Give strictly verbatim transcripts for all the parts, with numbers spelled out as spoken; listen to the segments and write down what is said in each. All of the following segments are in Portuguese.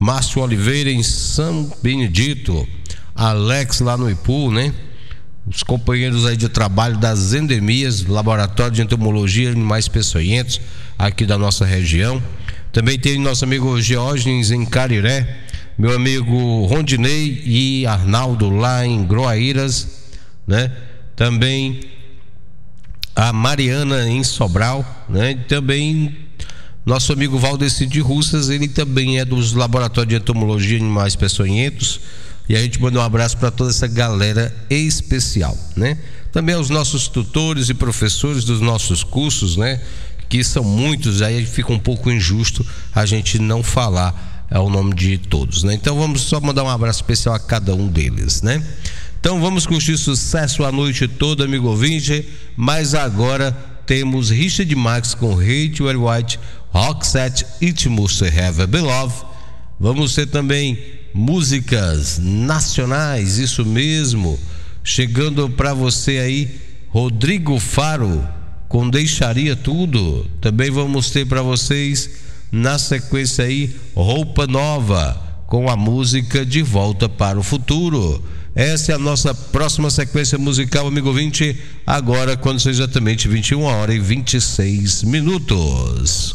Márcio Oliveira em São Benedito, Alex lá no Ipu, né? Os companheiros aí de trabalho das endemias, Laboratório de Entomologia e Animais Peçonhentos aqui da nossa região. Também tem nosso amigo Geógenes em Cariré, meu amigo Rondinei e Arnaldo lá em Groaíras, né? Também a Mariana em Sobral, né? E também nosso amigo Valdeci de Russas, ele também é dos Laboratórios de Entomologia e Animais Peçonhentos, e a gente manda um abraço para toda essa galera especial, né? Também aos nossos tutores e professores dos nossos cursos, né? Que são muitos, aí fica um pouco injusto a gente não falar é, o nome de todos, né? Então vamos só mandar um abraço especial a cada um deles, né? Então vamos curtir sucesso a noite toda, amigo ouvinte, mas agora temos Richard Marx com Hate Very White, Roxette, It Must Have a Beloved. Vamos ter também músicas nacionais, isso mesmo, chegando para você aí, Rodrigo Faro com Deixaria Tudo. Também vamos ter para vocês na sequência aí Roupa Nova com a música De Volta para o Futuro. Essa é a nossa próxima sequência musical, amigo ouvinte, agora quando são exatamente vinte e uma horas e vinte e seis minutos.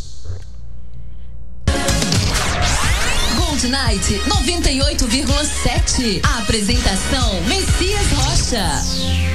Gold Night noventa e oito vírgula sete. A apresentação Messias Rocha.